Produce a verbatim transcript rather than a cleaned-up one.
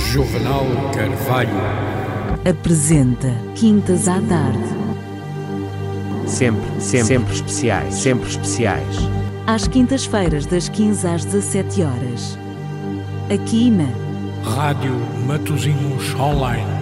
Juvenal Carvalho apresenta Quintas à Tarde. Sempre, sempre, sempre especiais, sempre especiais. Às quintas-feiras, das quinze às dezassete horas. Aqui na Rádio Matosinhos Online.